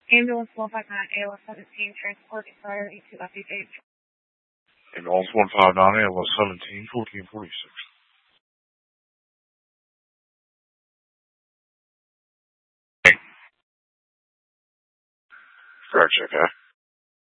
Ambulance 159 ALS 17, transport priority to FEH. Ambulance 159 ALS 17, 1446. Correct, okay.